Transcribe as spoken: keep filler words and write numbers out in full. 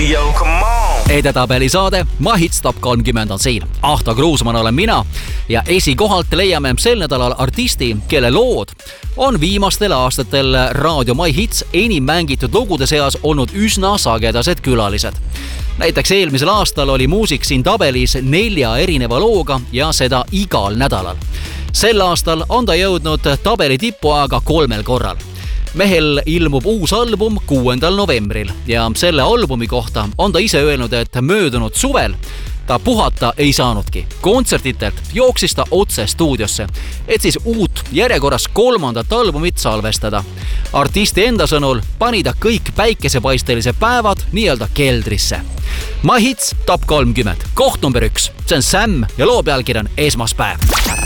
Yo, come on! Edetabeli saade My Hits Top kolmkümmend on siin. Ahto Kruusman olen mina ja esikohalt leiame sel nädalal artisti, kelle lood on viimastel aastatel raadio My Hits enim mängitud lugude seas olnud üsna sagedased külalised. Näiteks eelmisel aastal oli muusik siin tabelis nelja erineva looga ja seda igal nädalal. Sel aastal on ta jõudnud tabeli tippu aga kolmel korral. Mehel ilmub uus album kuuendal novembril ja selle albumi kohta on ta ise öelnud, et möödunud suvel ta puhata ei saanudki. Kontsertitelt jooksis ta otse stuudiosse, et siis uut järjekorras kolmandat albumit salvestada. Artisti enda sõnul pani ta kõik päikesepaistelised päevad nii-öelda keldrisse. My Hits Top kolmkümmend, koht number üks. See on Sam ja loo pealkiri on Esmaspäev.